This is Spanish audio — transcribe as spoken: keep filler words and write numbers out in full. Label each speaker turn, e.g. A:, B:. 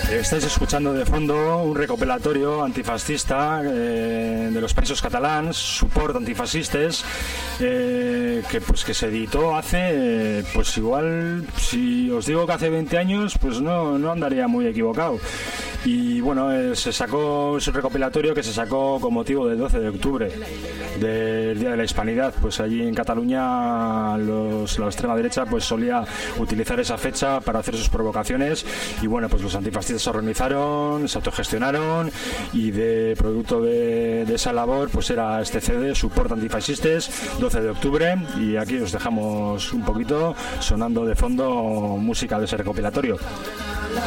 A: Estáis escuchando de fondo un recopilatorio antifascista eh, de los Països Catalans, Suport Antifascistes, eh, que pues que se editó hace, eh, pues igual, si os digo que hace veinte años, pues no, no andaría muy equivocado. Y bueno, eh, se sacó ese recopilatorio que se sacó con motivo del doce de octubre, del Día de la Hispanidad. Pues allí en Cataluña los, la extrema derecha pues solía utilizar esa fecha para hacer sus provocaciones, y bueno, pues los antifascistas se organizaron, se autogestionaron, y de producto de, de esa labor pues era este C D, Suport Antifascistes, doce de octubre, y aquí os dejamos un poquito sonando de fondo música de ese recopilatorio.